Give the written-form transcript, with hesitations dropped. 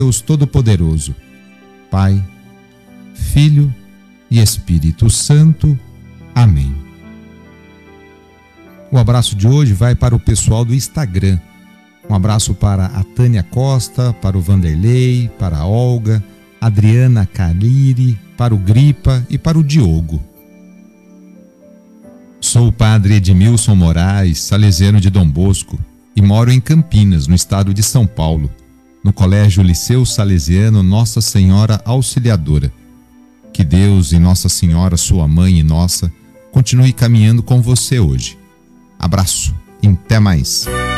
Deus Todo-Poderoso, Pai, Filho e Espírito Santo. Amém. O abraço de hoje vai para o pessoal do Instagram. Um abraço para a Tânia Costa, para o Vanderlei, para a Olga, Adriana Caliri, para o Gripa e para o Diogo. Sou o padre Edmilson Moraes, salesiano de Dom Bosco, e moro em Campinas, no estado de São Paulo, no Colégio Liceu Salesiano Nossa Senhora Auxiliadora. Que Deus e Nossa Senhora, sua mãe e nossa, continue caminhando com você hoje. Abraço e até mais.